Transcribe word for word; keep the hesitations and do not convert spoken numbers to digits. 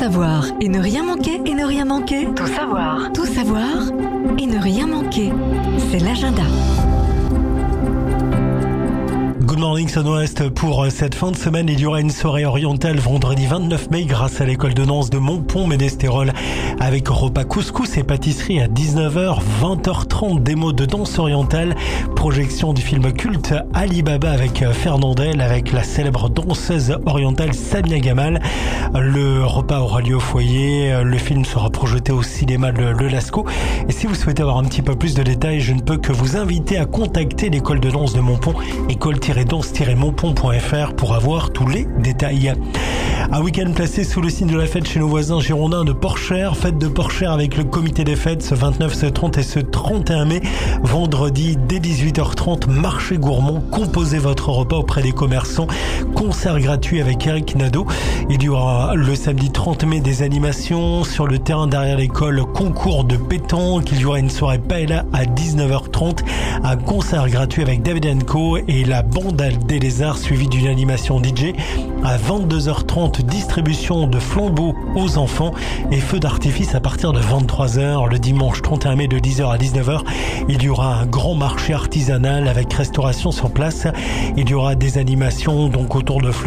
savoir et ne rien manquer et ne rien manquer. Tout savoir. Tout savoir et ne rien manquer. C'est l'agenda. Good morning Sun-Ouest. Pour cette fin de semaine, il y aura une soirée orientale vendredi vingt-neuf mai grâce à l'école de danse de Montpont-Ménestérol avec repas couscous et pâtisserie à dix-neuf heures, vingt heures trente, démo de danse orientale, projection du film culte Ali Baba avec Fernandel avec la célèbre danseuse orientale Samia Gamal. Le repas aura lieu au foyer, le film sera projeté au cinéma Le, le Lascaux. Et si vous souhaitez avoir un petit peu plus de détails, je ne peux que vous inviter à contacter l'école de danse de Montpont, école danse tiret montpont point f r pour avoir tous les détails. Un week-end placé sous le signe de la fête chez nos voisins girondins de Porchère. Fête de Porchère avec le comité des fêtes ce vingt-neuf, ce trente et ce trente et un mai. Vendredi dès dix-huit heures trente, marché gourmand. Composez votre repas auprès des commerçants. Concert gratuit avec Eric Nadeau. Il y aura le samedi trente mai des animations sur le terrain derrière l'école. Concours de pétanque. Il y aura une soirée paella à dix-neuf heures trente. Un concert gratuit avec David and Co et la bande des lézards suivi d'une animation D J. À vingt-deux heures trente, distribution de flambeaux aux enfants et feux d'artifice à partir de vingt-trois heures. Le dimanche trente et un mai de dix heures à dix-neuf heures, il y aura un grand marché artisanal avec restauration sur place. Il y aura des animations donc autour de